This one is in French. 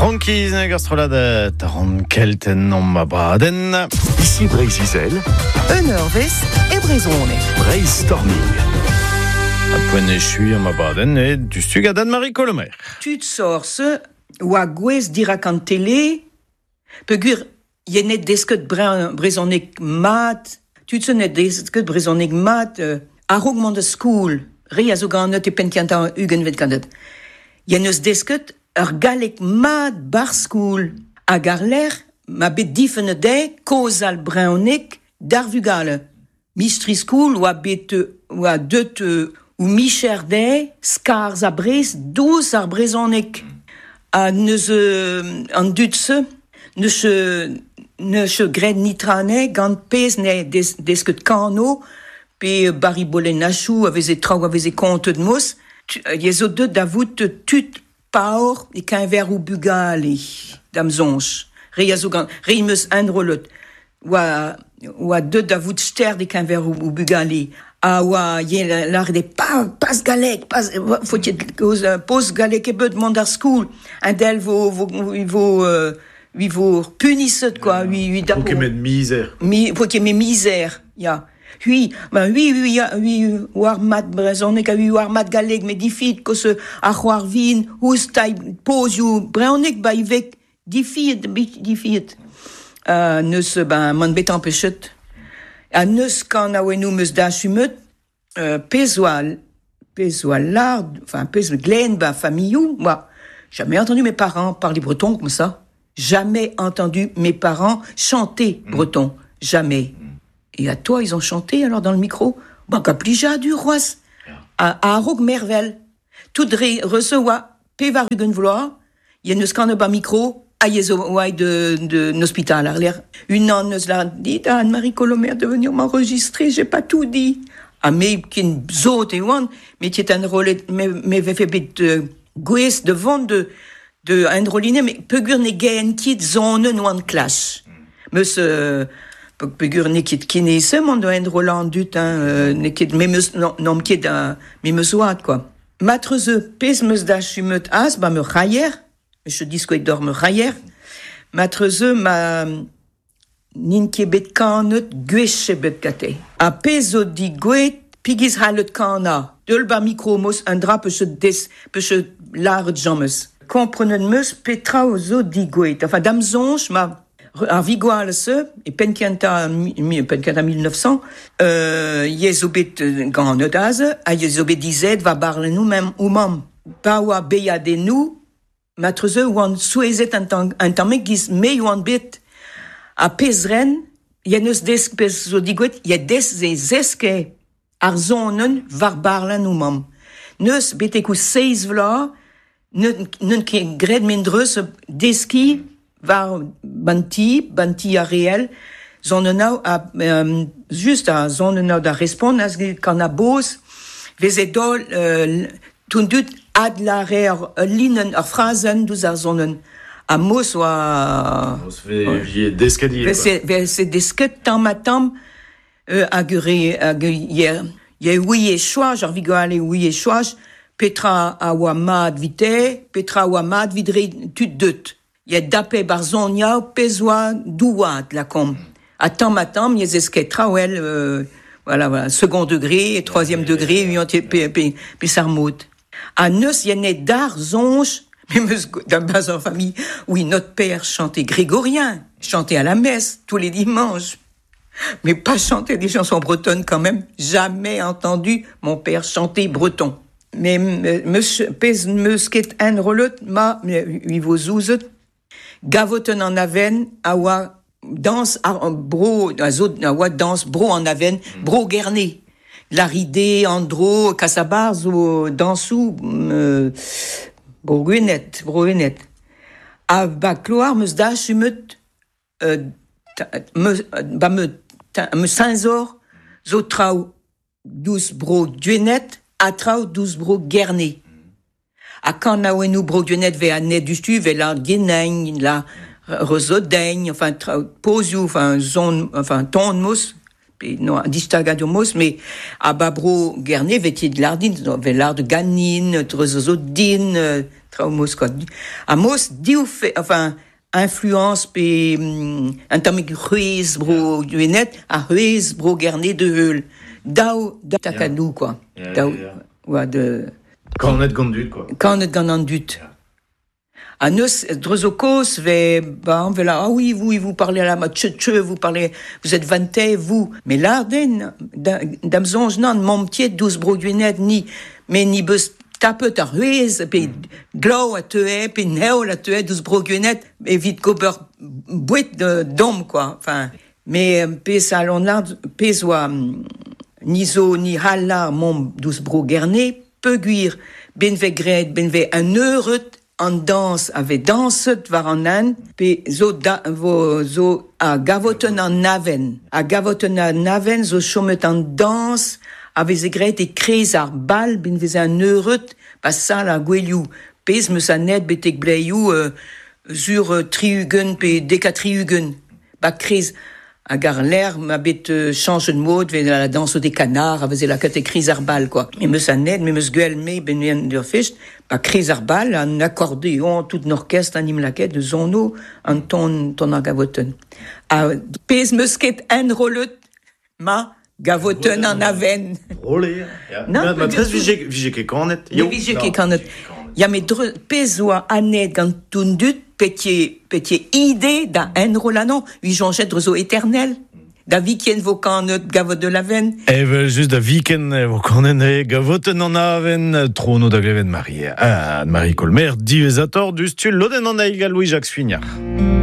Tranquille, gastrolade, Tarankelten om Baden. Ici Brésil, Eurvest et Brezone. Brainstorming. A poene chui om Baden et du stug Marie Colomer. Tu te sors ce, ou à Gouez dirac en télé, pegur, yenet desket brezonek mat, tu te net desket brezonek mat, a rogman de school, ria zo ganet e penkianta ugen vet kandet. Yeneus desket, galek mat bar school, a garler, ma bet difene de, kozal breonek, dar vugale. Mistri school, ou a bet, ou a deut, ou micher de, skars a brez, 12 ar brezonek. A neus an dutse, ne gred nitrane, gant pez ne desket kano, pe baribole nachou, aveze trau, aveze konte de mos, yezo de davout tut paor, e kain ver ou bugale, damzonch. Reyazo gant, reimeus enrolot, oa de davout ster de kain ver ou bugale. A oa ye l'ar de pas galek, faut y pos galek e beut mandar school, un del vo punisset quoi, oui faut qu'il mette misère. Faut qu'il mette misère, ya. Oui, war mat brezonek, war mat galek, mais diffit que a war vin, ous tai pos you brezonek ba ivek diffit. Neus man bet empêchet. A neus kan a wenou meus da chumet, pezoal lard, enfin pezoal glen ba famillou, moi, jamais entendu mes parents parler breton comme ça. Jamais entendu mes parents chanter breton. Jamais. Et à toi, ils ont chanté alors dans le micro. Bon, caplija du roi. À Rog Mervel. Tout recevoir, pevarugen vloir. Il y a une scanne bas micro. À Yezoouai de l'hôpital. Une an nous l'a dit à Anne-Marie Colomer de venir m'enregistrer. J'ai pas tout dit. À mes kin zot et one. Mais qui est un rôle, mais fait bit gues devant de androline, mais pegur ne gaen kit zone noan clash. Meus pegur ne kit kinese mon de androland dut ne kit meus non kit mais meus wat quoi. Matreze pes meus da chumet as ba me rayer, je dis quoi dorme rayer. Matreze ma nin kebet kanet gueche bet kate. A peso di guet pigis halet kana. Dul ba micromos un drap pe se lard james. Comprenen meus petra o zo digouet. Enfin, damzonch, ma ar vigoal se, e penkianta 1900, yezobet gant neudaz, a yezobet dizet va barle nou mem ou mam. Pa oa beyade nou, matreze oan souezet un tamek giz me oan bet a pezren, yeneus desk pez zo digouet, ye des zeske ar zonen var barle nou mam. Neus betekou 16 vla, nun ke gred mendreus deski var banti a réel zonenau a just a zonenau da respond as kan a bos vezedol tundut ad la rer linen a phrasen dus a zonen a mos wa d'escalier c'est desket tam matam agure ye oui et choix j'ar vigo aller oui et choix Petra a oa mad vite, Petra a oa mad vidre tut deut. Ye dape barzonia pezoa douat la com. A tam, ye esket trawel, voilà, second degré, troisième degré, pe sarmout. A neus ye net dar zonch, mais meus d'un bas en famille, oui, notre père chantait grégorien, chantait à la messe tous les dimanches. Mais pas chanter des chansons bretonnes quand même, jamais entendu mon père chanter breton. Mais pez meusket en rolot ma vivo zouzet gavoten en aven a oa dans bro a oa dans bro en aven bro gerne laride andro kasabar zo dansou broguenet a bakloar meus da chumet me saint-zor zo trau 12 bro duenet a trao 12 bro gerne. A kan na ouenou bro duenet ve a net du stu, ve la geneigne, la rezodeigne, enfin, posou, enfin, zon, enfin, ton mos, no, distagadioù mos, mais a babro gerne veti de lardin, ve lard ganine, trezo din, Traumos quoi. Amos diou fait enfin influence pe un tamik Ruiz bro duenet a Ruiz bro garné de heul. Dao takadou quoi. Dao ouais de Quand on est de Gondut, quoi. quand on est dans un dut. À nous, Drozokos, on va là, ah oui, vous parlez à la matche, vous parlez, vous êtes vanté, vous. Mais là, d'amzonge, non, mon pied, 12 broduinettes, mais ni bus tape ta ruise, puis glow à te, puis neo à te, 12 broduinettes, et vite gober, boîte d'homme, quoi. Enfin, mais, puis salon là, puis soit, niso, ni halar, mon 12 broguerné, peu guire, benve gred, benve un heureux, en danse, avec danse, varanan, puis zo a gavoten en naven. A gavoten en naven, zo chomet en danse, avec zegret et krez ar bal, ben vez un heureux, pas ça la gweliou. Pez me sa net betek bleiou, sur triugen, pe décatriugen. Ba krez, a gar l'air, ma bête change de mode, vez la danse des canards, avec la kate krez ar bal, quoi. Mais me sa net, mais me sguel me, ben yen der ficht, ba krez ar bal, un accordéon, tout un orchestre, anime la quête de zono, en ton a gavoten. A pez me sket en rolet, ma gavoten en aven. Rolé. Non, Ma très vigé que quand on est. Le vigé que quand on est. Ya me pezoa anet gant tundut, pétier idée da en rolanon, vi jonget zo éternel. Da weekend vo kanet gavot de laven. Evel just da weekend vo kanet gavoten an aven trono da gleven Marie. Marie Colmer, divezator du stul loden an aigal Louis-Jacques Suignard.